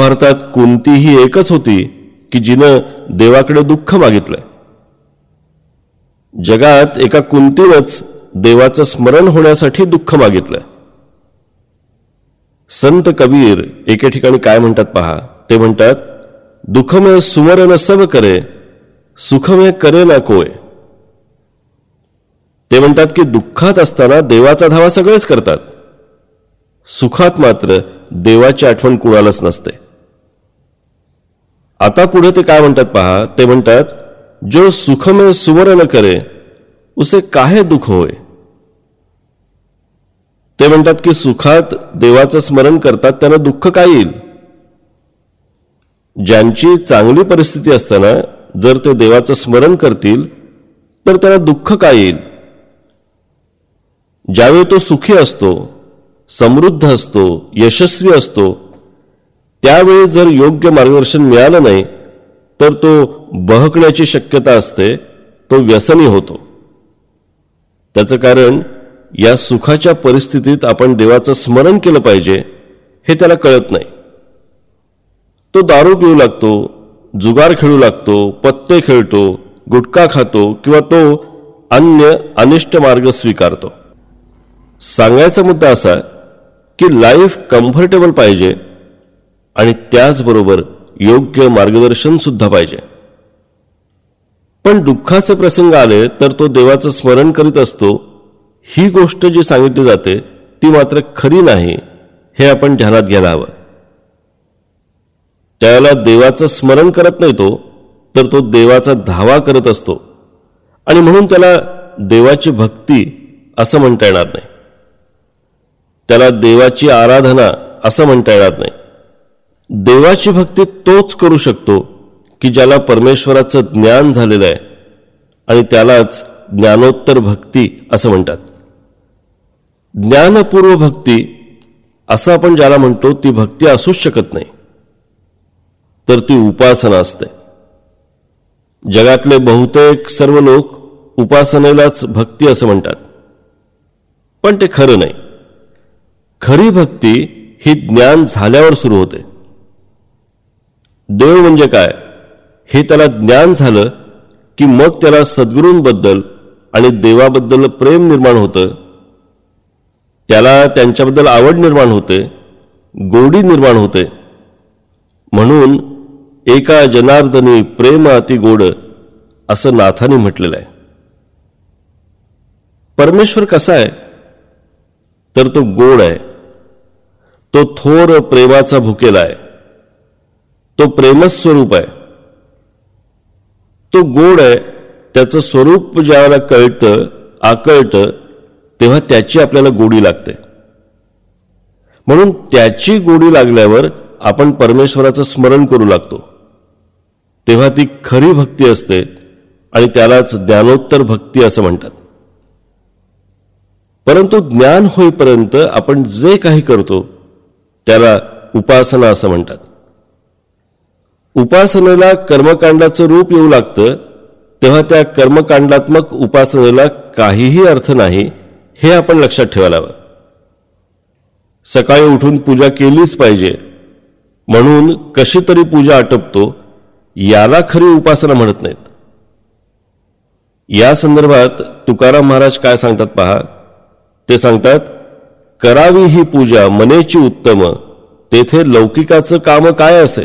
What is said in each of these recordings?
महाभारतात कुंती ही एकच होती की जिनं देवाकडे दुःख मागितलंय. जगात एका कुंतीनंच देवाचं स्मरण होण्यासाठी दुःख मागितलंय. संत कबीर एके ठिकाणी काय म्हणतात पहा. ते म्हणतात, दुःख में सुमरन सब करे, सुख में करे ना कोय. ते म्हणतात की दुःखात असताना देवाचा धावा सगळेच करतात, सुखात मात्र देवाची आठवण कुणालाच नसते. आता पुढे ते काय म्हणतात पहा. ते म्हणतात, जो सुख में सुमरन करे उसे काहे दुःख होय. ते म्हणतात की सुखात देवाचं स्मरण करतात त्यांना दुःख काय येईल. ज्यांची चांगली परिस्थिती असताना जर ते देवाचं स्मरण करतील तर त्यांना दुःख काय येईल. ज्यावेळी तो सुखी असतो, समृद्ध असतो, यशस्वी असतो, त्यावेळी जर योग्य मार्गदर्शन मिळालं नाही तर तो बहकण्याची शक्यता असते, तो व्यसनी होतो. त्याचं कारण या सुखाच्या परिस्थितीत आपण देवाचं स्मरण केलं पाहिजे हे त्याला कळत नाही. तो दारू पिऊ लागतो, जुगार खेळू लागतो, पत्ते खेळतो, गुटखा खातो किंवा तो अन्य अनिष्ट मार्ग स्वीकारतो. सांगायचा मुद्दा असा की लाईफ कम्फर्टेबल पाहिजे आणि त्याचबरोबर योग्य मार्गदर्शन सुद्धा पाहिजे. पण दुःखाचे प्रसंग आले तर तो देवाचं स्मरण करीत असतो. ही गोष्ट जी सांगितली जाते ती मात्र खरी नाही हे आपण ध्यानात घ्यायला हवं. त्याला देवाचं स्मरण करत नाही तो, तर तो देवाचा धावा करत असतो आणि म्हणून त्याला देवाची भक्ती असं म्हणता येणार नाही, त्याला देवाची आराधना असं म्हणता येणार नाही. देवाची भक्ती तोच करू शकतो की ज्याला परमेश्वराचं ज्ञान झालेलं आहे आणि त्यालाच ज्ञानोत्तर भक्ती असं म्हणतात. ज्ञानपूर्व भक्ती असं आपण ज्याला म्हणतो ती भक्ती असूच शकत नाही, तर ती उपासना असते. जगातले बहुतेक सर्व लोक उपासनेलाच भक्ती असं म्हणतात, पण ते खरं नाही. खरी भक्ती ही ज्ञान झाल्यावर सुरू होते. देव म्हणजे काय हे त्याला ज्ञान झालं की मग त्याला सद्गुरूंबद्दल आणि देवाबद्दल प्रेम निर्माण होतं, त्याला त्यांच्याबद्दल आवड निर्माण होते, गोडी निर्माण होते. म्हणून एका जनार्दनी प्रेम अति गोड असं नाथाने म्हटलेलं आहे. परमेश्वर कसा आहे तर तो गोड आहे, तो थोर प्रेमाचा भुकेला आहे, तो प्रेमच स्वरूप आहे, तो गोड आहे. त्याचं स्वरूप ज्यावेळेला कळतं, आकळतं, तेव्हा त्याची आपल्याला गोडी लागते. म्हणून त्याची गोडी लागल्यावर आपण परमेश्वराचं स्मरण करू लागतो, तेव्हा ती खरी भक्ती असते आणि त्यालाच ज्ञानोत्तर भक्ती असं म्हणतात. परंतु ज्ञान होईपर्यंत आपण जे काही करतो त्याला उपासना असं म्हणतात. उपासनेला कर्मकांडाचं रूप येऊ लागतं, तेव्हा त्या कर्मकांडात्मक उपासनेला काहीही अर्थ नाही हे आपण लक्षात ठेवायला हवं. सकाळी उठून पूजा केलीच पाहिजे म्हणून कशी तरी पूजा आटपतो, याला खरी उपासना म्हणत नाहीत. या संदर्भात तुकाराम महाराज काय सांगतात पहा. ते सांगतात, करावी ही पूजा मनेची उत्तम, तेथे लौकिकाचं काम काय असे.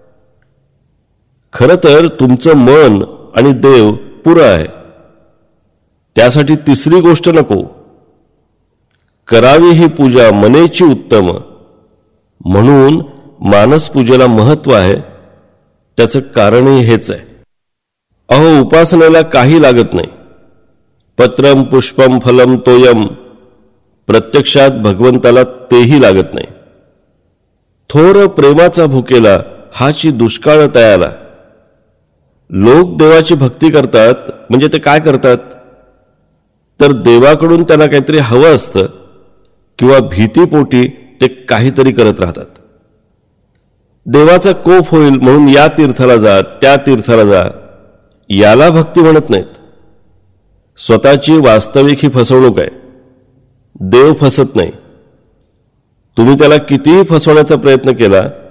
खरं तर तुमचं मन आणि देव पुरं आहे, त्यासाठी तिसरी गोष्ट नको. करावी ही पूजा मनेची उत्तम, म्हणून मानस पूजेला महत्व आहे. त्याचं कारणही हेच आहे. अहो, उपासनेला काही लागत नाही. पत्रम पुष्पम फलम तोयम, प्रत्यक्षात भगवंताला तेही लागत नाही. थोर प्रेमाचा भुकेला हाची दुष्काळ तयाला. लोक देवाची भक्ती करतात म्हणजे ते काय करतात तर देवाकडून त्यांना काहीतरी हवं असतं किंवा भीतीपोटी ते काहीतरी करत राहतात. देवाचा कोप होईल म्हणून या तीर्थाला जा, त्या तीर्थाला जा, याला भक्ती म्हणत नाहीत. स्वतःची वास्तविक ही फसवणूक आहे. देव फसत नाही. तुम्ही त्याला कितीही फसवण्याचा प्रयत्न केला